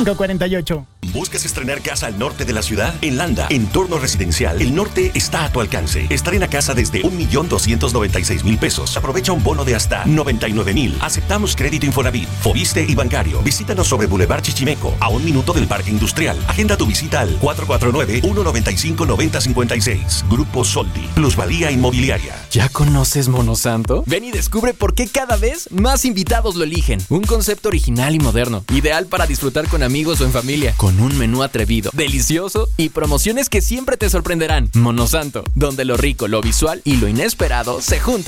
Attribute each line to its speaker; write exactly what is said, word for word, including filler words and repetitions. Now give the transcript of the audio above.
Speaker 1: cinco cuatro ocho.
Speaker 2: ¿Buscas estrenar casa al norte de la ciudad? En Landa, Entorno Residencial, el norte está a tu alcance. Estrena casa desde un millón doscientos noventa y seis mil pesos. Aprovecha un bono de hasta noventa y nueve mil. Aceptamos crédito Infonavit, Fobiste y bancario. Visítanos sobre Boulevard Chichimeco, a un minuto del Parque Industrial. Agenda tu visita al cuatro cuatro nueve, uno nueve cinco, nueve cero cinco seis. Grupo Soldi, Plusvalía Inmobiliaria.
Speaker 3: ¿Ya conoces Monosanto? Ven y descubre por qué cada vez más invitados lo eligen. Un concepto original y moderno, ideal para disfrutar con amigos o en familia, con un menú atrevido, delicioso y promociones que siempre te sorprenderán. Monosanto, donde lo rico, lo visual y lo inesperado se juntan.